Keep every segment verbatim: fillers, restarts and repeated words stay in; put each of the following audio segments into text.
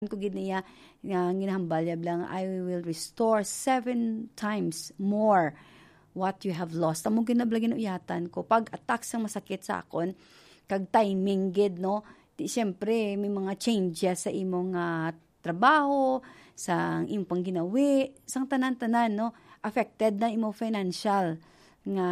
ko gid niya nga ginahambal niya lang, I will restore seven times more what you have lost. Amo ginablagin uyatan ko pag attack sang masakit sa akon kag timing gid no. Di syempre may mga changes sa imong uh, trabaho, sa imong ginawi, sang tanan-tanan no, affected na imo financial nga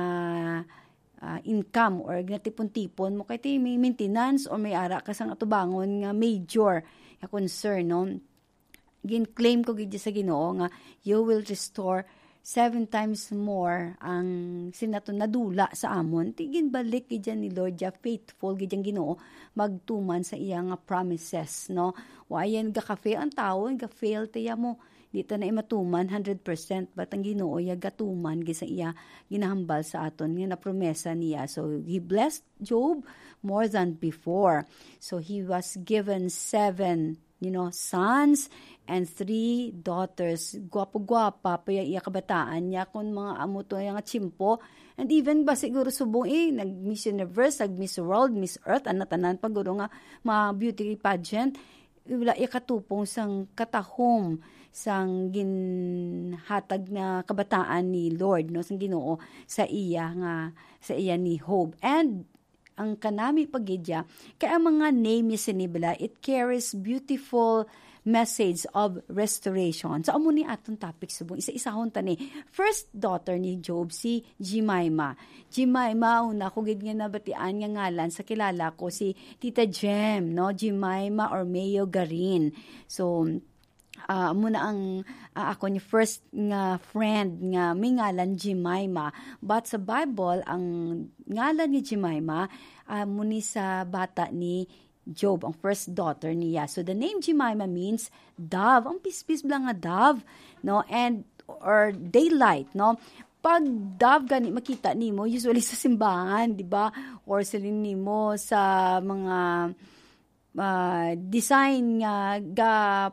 uh, income or ginatipon-tipon mo kay may maintenance or may ara ka sang atubangon nga major nga concern no. Gin-claim ko gid sa Ginoo nga you will restore seven times more ang sinaton nadula sa amon. Tigin balik gid ni Lord ja faithful gid ang Ginoo magtuman sa iya nga promises no. Wayan ga kafe ang tawo ga fail tiya mo dito na imatuman one hundred percent but ang Ginoo ya gatuman gid sa iya ginahambal sa aton nga na promesa niya. So he blessed Job more than before. So he was given seven you know, sons and three daughters. Gwapo-gwapa pa iya kabataan niya kung mga amo to yung chimpo. And even ba siguro subong eh, nag-Miss Universe, nag-Miss World, Miss Earth, anatanan paguro nga mga beauty pageant. Wala iya katupong sang katahom sang ginhatag na kabataan ni Lord, no, sang Ginoo sa iya nga, sa iya ni Job. And ang kanami pagidya, kaya mga name ni sinibla, it carries beautiful message of restoration. So, amo ni atong topic subong, isa-isahon tani. First daughter ni Job, si Jemima. Jemima, una ko gid nga nabatian nga ngalan sa kilala ko, si Tita Jem, no? Jemima or Mayo Garin. So, Uh, muna ang uh, ako ni first nga friend nga may ngalan Jemima. But sa Bible, ang ngalan ni Jemima, uh, muni sa bata ni Job, ang first daughter niya. So the name Jemima means dove. Ang pispis lang nga dove, no? And, or daylight, no? Pag dove gani makita nimo usually sa simbahan, di ba? Or silin nimo sa mga uh, design nga ga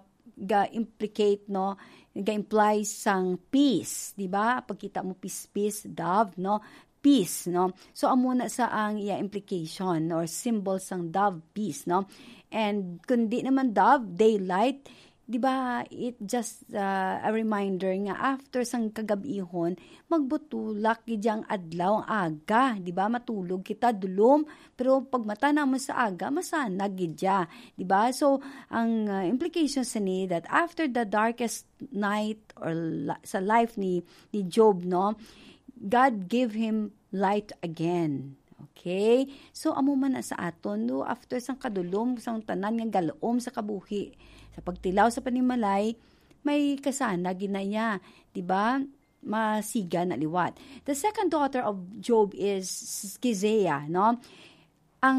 ga-implicate, no, ga-imply sang peace, di ba? Pagkita mo peace, peace, dove, no? Peace, no? So, amo na sa ang iya implication or symbol sang dove, peace, no? And kundi naman dove, daylight, di ba, it just uh, a reminder nga after sang kagabihon, magbutulak gidyang adlaw ang aga, di ba? Matulog kita dulom, pero pag mata naman sa aga, masana gidya, di ba? So, ang uh, implications ni that after the darkest night or la- sa life ni ni Job, no, God gave him light again. Okay? So, amo man na sa aton, no, after sang kadulom, sang tanan nga galom sa kabuhi, sa pagtilaw sa panimalay, may kasana ginaya, di ba? Masiga na liwat. The second daughter of Job is Kizea, no? Ang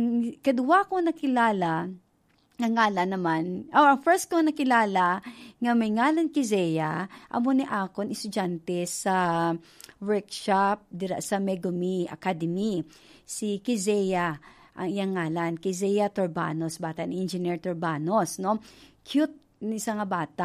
kadua ko nakilala, nga ngalan naman, or first ko nakilala, nga may ngalan Kizea, amo ni akon estudyante sa workshop dira sa Megumi Academy. Si Kizea, ang iyang ngalan, Kizea Turbanos, bata ni Engineer Turbanos, no? Cute ni sa nga bata.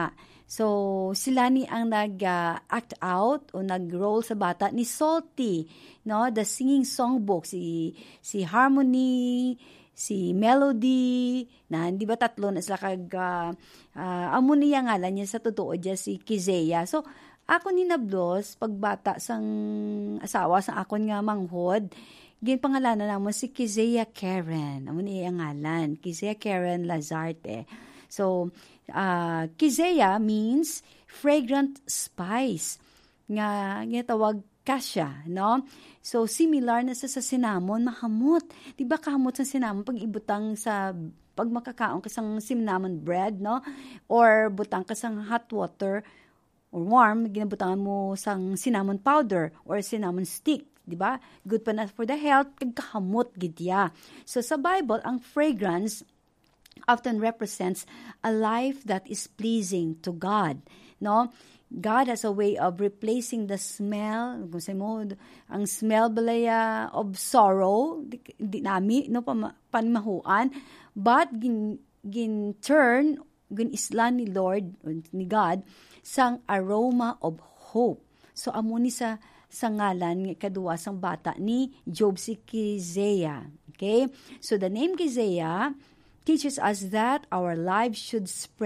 So, sila ni ang nag-act uh, out o nag-role sa bata ni Salty, no? The singing songbook, si, si Harmony, si Melody, na hindi ba tatlo na sila kag, uh, uh, amo niya ngalan niya sa totoo dyan si Kizea. So, ako ni nablos, pagbata sang asawa, sa akon nga manghod, gin pangalanan namo si Kizea Karen. Amo niya ang ngalan, Kizea Karen Lazarte. So, uh, Kizea means fragrant spice. Nga, nga tawag kasya, no? So, similar na sa, sa cinnamon, mahamot. Diba kahamot sa cinnamon pag ibutang sa, pag makakaon ka sang cinnamon bread, no? Or butang ka sang hot water or warm, ginabutangan mo sang cinnamon powder or cinnamon stick. Diba? Good pa na for the health, kagkahamot gidya. So sa Bible, ang fragrance often represents a life that is pleasing to God. No? God has a way of replacing the smell, kung sa mo, ang smell balaya of sorrow, di, di nami, no, panmahuan, but gin, gin turn, gin isla ni Lord, ni God, sang aroma of hope. So amo ni sa sa ngalan ng kadua sang bata ni Job si Kizea. Okay? So the name Kizea teaches us that our lives should spread